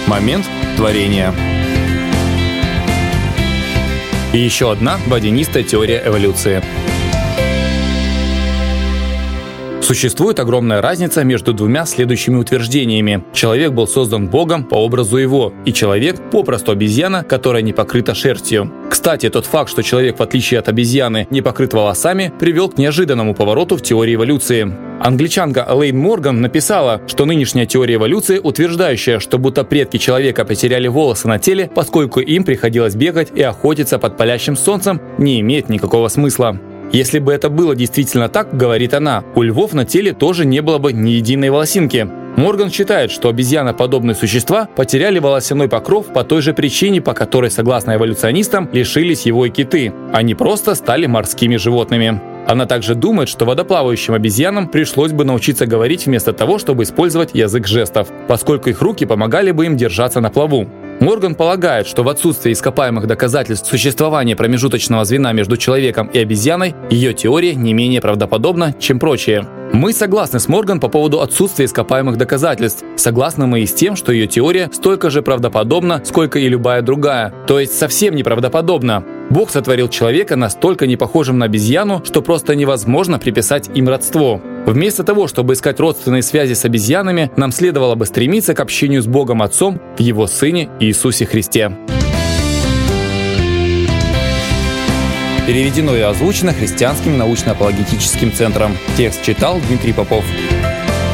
Момент творения. И еще одна водянистая теория эволюции. Существует огромная разница между двумя следующими утверждениями. Человек был создан Богом по образу его, и человек попросту обезьяна, которая не покрыта шерстью. Кстати, тот факт, что человек, в отличие от обезьяны, не покрыт волосами, привел к неожиданному повороту в теории эволюции. Англичанка Элейн Морган написала, что нынешняя теория эволюции, утверждающая, что будто предки человека потеряли волосы на теле, поскольку им приходилось бегать и охотиться под палящим солнцем, не имеет никакого смысла. Если бы это было действительно так, говорит она, у львов на теле тоже не было бы ни единой волосинки. Морган считает, что обезьяноподобные существа потеряли волосяной покров по той же причине, по которой, согласно эволюционистам, лишились его и киты. Они просто стали морскими животными. Она также думает, что водоплавающим обезьянам пришлось бы научиться говорить вместо того, чтобы использовать язык жестов, поскольку их руки помогали бы им держаться на плаву. Морган полагает, что в отсутствии ископаемых доказательств существования промежуточного звена между человеком и обезьяной, ее теория не менее правдоподобна, чем прочие. Мы согласны с Морган по поводу отсутствия ископаемых доказательств. Согласны мы и с тем, что ее теория столько же правдоподобна, сколько и любая другая. То есть совсем неправдоподобна. Бог сотворил человека настолько не похожим на обезьяну, что просто невозможно приписать им родство. Вместо того, чтобы искать родственные связи с обезьянами, нам следовало бы стремиться к общению с Богом Отцом в Его Сыне Иисусе Христе. Переведено и озвучено Христианским научно-апологетическим центром. Текст читал Дмитрий Попов.